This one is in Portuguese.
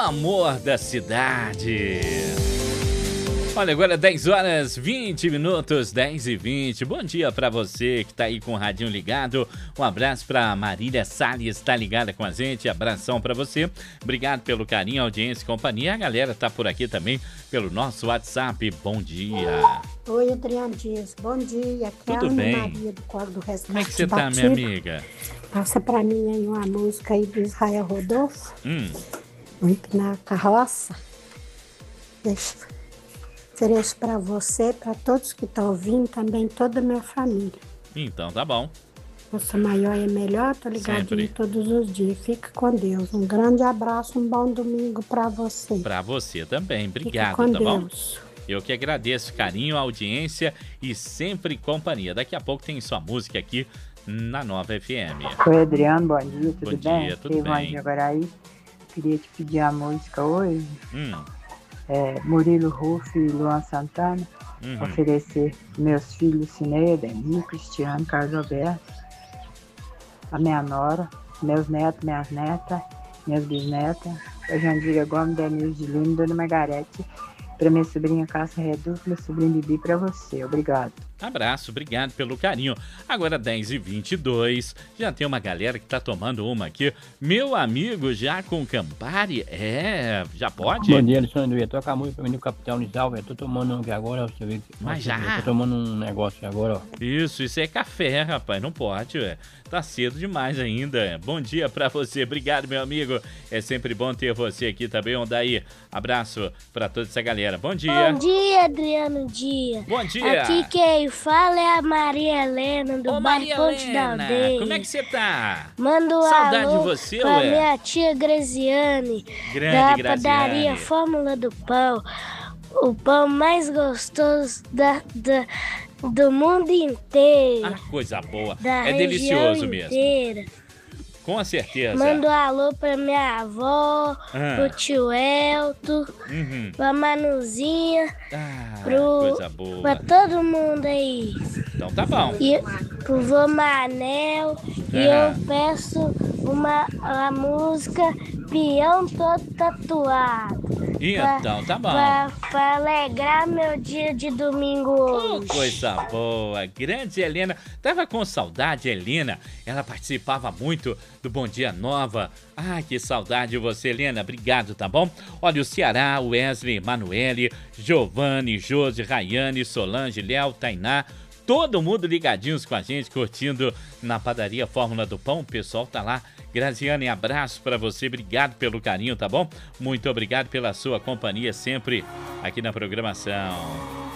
amor da cidade. Olha, agora 10 horas 20 minutos, 10h20. Bom dia pra você que tá aí com o radinho ligado. Um abraço pra Marília Salles, tá ligada com a gente. Abração pra você. Obrigado pelo carinho, audiência e companhia. A galera tá por aqui também pelo nosso WhatsApp. Bom dia. Oi, Adriano Dias. Bom dia. Aqui Tudo é a Ana bem? Maria do Coro do Resgate. Como é que você tá, minha amiga? Passa pra mim aí uma música aí do Israel Rodolfo. Vou empinar a carroça. Ofereço pra você, pra todos que estão ouvindo, também toda a minha família. Então tá bom. Nossa maior é melhor, tô ligadinho todos os dias. Fica com Deus. Um grande abraço, um bom domingo pra você. Pra você também. Obrigado, Fica com tá bom? Deus. Eu que agradeço, carinho, audiência e sempre companhia. Daqui a pouco tem sua música aqui na Nova FM. Oi, Adriano, bom dia, tudo Bom bem? dia, tudo bem. Agora aí, queria te pedir a música hoje. Hum, Murilo Ruff e Luan Santana. Oferecer meus filhos Cineia, Denil, Cristiano, Carlos Alberto, a minha nora, meus netos, minhas netas, minhas bisnetas, a Jandira Gomes, Denil de Lima, Dona Margarete, para minha sobrinha Cássia Reduto, meu sobrinho Bibi, para você. Obrigado. abraço, obrigado pelo carinho. Agora 10h22, já tem uma galera que tá tomando uma aqui. Meu amigo já com Campari, já pode? Bom dia, Alexandre. Toca a música pra mim do Capitão Nizal, velho. Tô tomando um aqui agora, você vê que... Mas já? Tô tomando um negócio agora, ó. Isso é café, rapaz, não pode, ué. Tá cedo demais ainda. Bom dia pra você, obrigado, meu amigo. É sempre bom ter você aqui também, Daí. Abraço pra toda essa galera. Bom dia. Bom dia, Adriano Dias. Bom dia. Aqui quem fala é a Maria Helena, do Ô, bairro Maria Ponte da Helena, Aldeia. como é que você tá? Manda um Saudade alô de você, pra ué. minha tia Graziane, Grande da Graziane. padaria Fórmula do Pão. O pão mais gostoso do mundo inteiro. Ah, coisa boa. Da É região delicioso mesmo. inteira. Com certeza. Manda um alô pra minha avó, pro tio Elton, pra Manuzinha, coisa boa. pra todo mundo aí. Então tá bom. E pro vô Manel, e eu peço a música Peão Todo Tatuado. Então tá bom. Pra alegrar meu dia de domingo hoje. Coisa boa. Grande Helena. Tava com saudade, Helena. Ela participava muito do Bom Dia Nova. Ai, que saudade de você, Helena. Obrigado, tá bom? Olha, o Ceará, Wesley, Manuele, Giovanni, Josi, Rayane, Solange, Léo, Tainá. Todo mundo ligadinhos com a gente, curtindo na padaria Fórmula do Pão. O pessoal tá lá. Graziane, abraço pra você. Obrigado pelo carinho, tá bom? Muito obrigado pela sua companhia sempre aqui na programação.